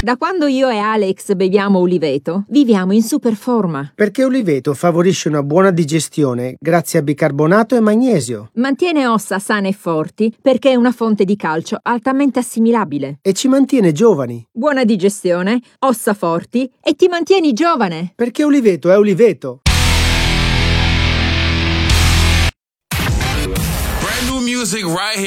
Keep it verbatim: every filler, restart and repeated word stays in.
Da quando io e Alex beviamo Uliveto, viviamo in super forma. Perché Uliveto favorisce una buona digestione grazie a bicarbonato e magnesio. Mantiene ossa sane e forti perché è una fonte di calcio altamente assimilabile. E ci mantiene giovani. Buona digestione, ossa forti e ti mantieni giovane. Perché Uliveto è Uliveto. Brand new music right here.